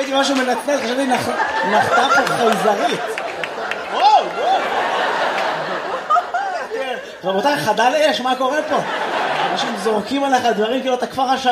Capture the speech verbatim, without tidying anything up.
ראיתי משהו מנצנץ, חשבתי נחתה פה חייזרית. וואו, וואו. רבותיי, חדל אש, מה קורה פה? אנשים זורקים עליך דברים כאילו אתה כפר השלום.